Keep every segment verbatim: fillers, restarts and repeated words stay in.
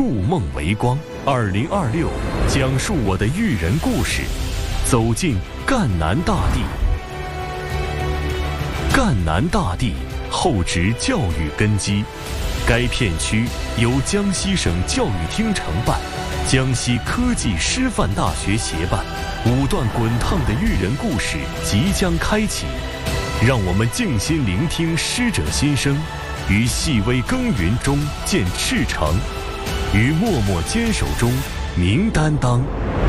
筑梦为光。二零二六，讲述我的育人故事，走进赣南大地。赣南大地厚植教育根基，该片区由江西省教育厅承办，江西科技师范大学协办。五段滚烫的育人故事即将开启，让我们静心聆听师者心声，于细微耕耘中见赤诚，于默默坚守中明担当。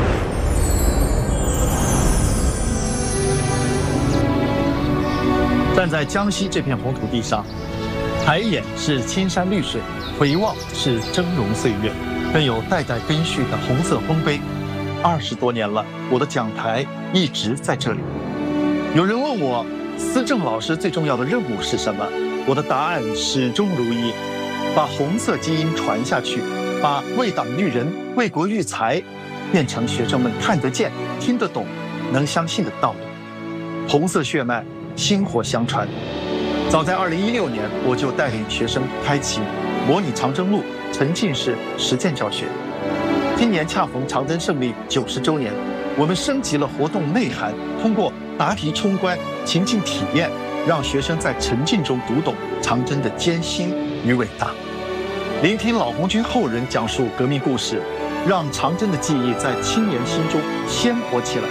站在江西这片红土地上，抬眼是青山绿水，回望是峥嵘岁月，更有代代根续的红色丰碑。二十多年了，我的讲台一直在这里。有人问我，思政老师最重要的任务是什么？我的答案始终如一：把红色基因传下去，把为党育人、为国育才变成学生们看得见、听得懂、能相信的道理。红色血脉薪火相传。早在二零一六年，我就带领学生开启模拟长征路沉浸式实践教学。今年恰逢长征胜利九十周年，我们升级了活动内涵，通过答题冲关、情境体验，让学生在沉浸中读懂长征的艰辛与伟大。聆听老红军后人讲述革命故事，让长征的记忆在青年心中鲜活起来。